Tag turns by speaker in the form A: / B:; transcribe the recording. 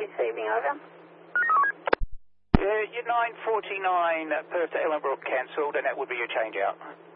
A: receiving, over.
B: Your 949 Perth to Ellenbrook cancelled, and that would be your change out.